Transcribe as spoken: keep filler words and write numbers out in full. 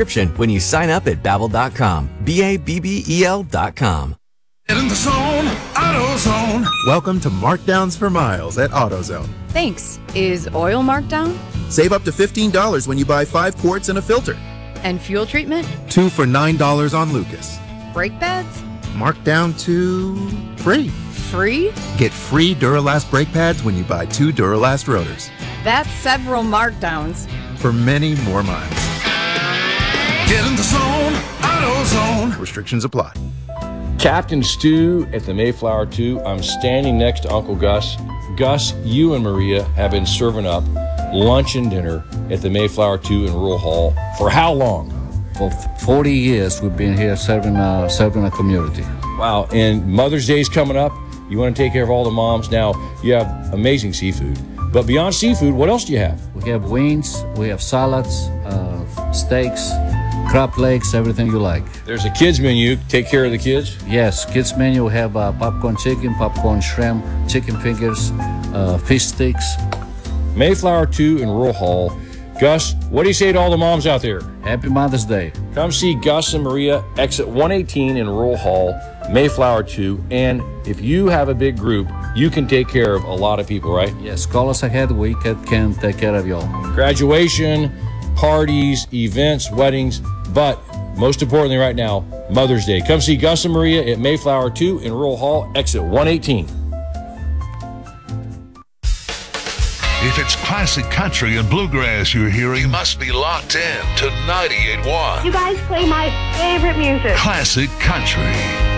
subscription when you sign up at babbel dot com. B A B B E L dot com. Get in the zone, AutoZone. Welcome to Markdowns for Miles at AutoZone. Thanks. Is oil marked down? Save up to fifteen dollars when you buy five quarts and a filter. And fuel treatment? Two for nine dollars on Lucas. Brake pads? Marked down to free. Free? Get free Duralast brake pads when you buy two Duralast rotors. That's several markdowns. For many more miles. Get in the zone, AutoZone. Restrictions apply. Captain Stu at the Mayflower two. I'm standing next to Uncle Gus. Gus, you and Maria have been serving up lunch and dinner at the Mayflower two in Rural Hall for how long? For forty years, we've been here serving uh, serving a community. Wow, and Mother's Day is coming up. You want to take care of all the moms. Now, you have amazing seafood. But beyond seafood, what else do you have? We have wings, we have salads, uh, steaks, crab legs, everything you like. There's a kids menu. Take care of the kids? Yes, kids menu, we have uh, popcorn chicken, popcorn shrimp, chicken fingers, uh, fish sticks. Mayflower two in Rural Hall. Gus, what do you say to all the moms out there? Happy Mother's Day. Come see Gus and Maria, exit one eighteen in Rural Hall, Mayflower two. And if you have a big group, you can take care of a lot of people, right? Yes, call us ahead. We can, can take care of y'all. Graduation, parties, events, weddings, but most importantly right now, Mother's Day. Come see Gus and Maria at Mayflower two in Rural Hall, exit one eighteen. If it's classic country and bluegrass you're hearing, you must be locked in to ninety-eight point one. You guys play my favorite music. Classic country.